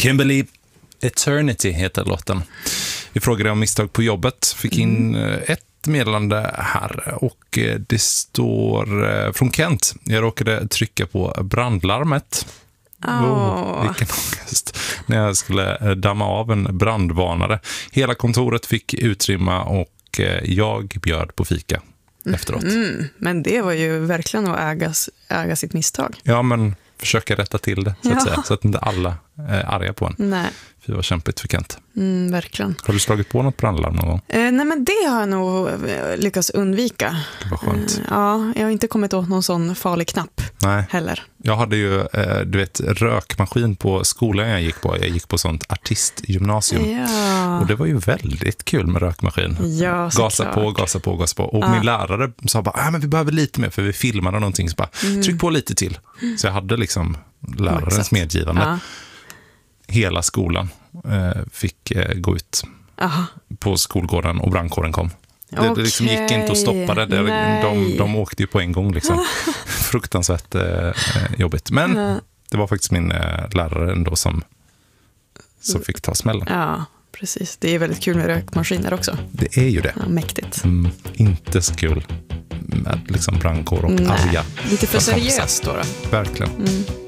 Kimberly Eternity heter låten. Vi frågade om misstag på jobbet. Fick in ett meddelande här och det står från Kent. Jag råkade trycka på brandlarmet. Vilken ångest. När jag skulle damma av en brandvarnare. Hela kontoret fick utrymma och jag bjöd på fika efteråt. Men det var ju verkligen att äga sitt misstag. Ja, men försöka rätta till det så att säga. Så att inte alla är arga på en. Nej. Det var kämpigt för Kent. Verkligen. Har du slagit på något brandlarm någon gång? Nej, men det har jag nog lyckats undvika. Det var skönt. Ja, jag har inte kommit åt någon sån farlig knapp heller. Jag hade ju, rökmaskin på skolan jag gick på. Jag gick på sånt artistgymnasium. Ja. Och det var ju väldigt kul med rökmaskin. Ja, gasa på. Och min lärare sa bara, men vi behöver lite mer för vi filmade någonting. Så bara, tryck på lite till. Så jag hade liksom lärarens medgivande. Ja. Hela skolan fick gå ut på skolgården och brandkåren kom. Det liksom gick inte att stoppa det. De åkte ju på en gång. Liksom. Fruktansvärt jobbigt. Men det var faktiskt min lärare ändå som fick ta smällen. Ja, precis. Det är väldigt kul med rökmaskiner också. Det är ju det. Ja, mäktigt. Inte så kul med liksom brandkår och arga. Lite för seriöst då. Verkligen.